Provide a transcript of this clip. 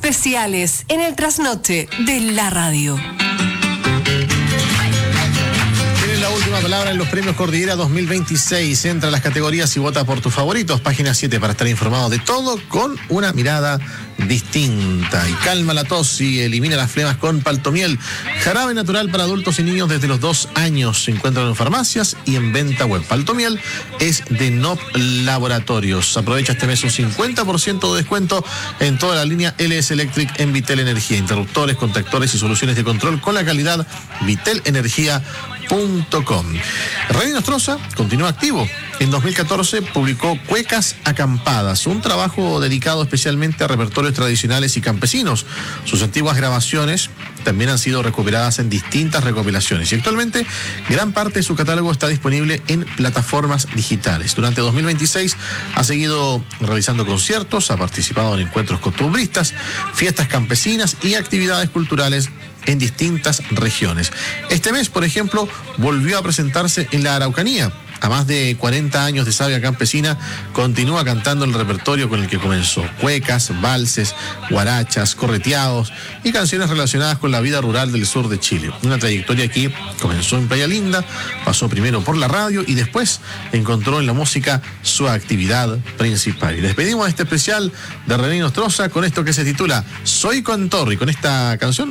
especiales en el trasnoche de la radio. La última palabra en los premios Cordillera 2026. Entra a las categorías y vota por tus favoritos. Página 7 para estar informado de todo con una mirada distinta. Y calma la tos y elimina las flemas con Paltomiel. Jarabe natural para adultos y niños desde los 2 años. Se encuentran en farmacias y en venta web. Paltomiel es de NOP Laboratorios. Aprovecha este mes un 50% de descuento en toda la línea LS Electric en Vitel Energía. Interruptores, contactores y soluciones de control con la calidad vitelenergia.com. René Nostroza continúa activo. En 2014 publicó Cuecas Acampadas, un trabajo dedicado especialmente a repertorios tradicionales y campesinos. Sus antiguas grabaciones también han sido recuperadas en distintas recopilaciones y actualmente gran parte de su catálogo está disponible en plataformas digitales. Durante 2026 ha seguido realizando conciertos, ha participado en encuentros costumbristas, fiestas campesinas y actividades culturales en distintas regiones. Este mes, por ejemplo, volvió a presentarse en la Araucanía. A más de 40 años de savia campesina, continúa cantando el repertorio con el que comenzó: cuecas, valses, guarachas, correteados y canciones relacionadas con la vida rural del sur de Chile. Una trayectoria que comenzó en Playa Linda, pasó primero por la radio y después encontró en la música su actividad principal. Y despedimos este especial de René Nostroza con esto que se titula Soy Contorri. Con esta canción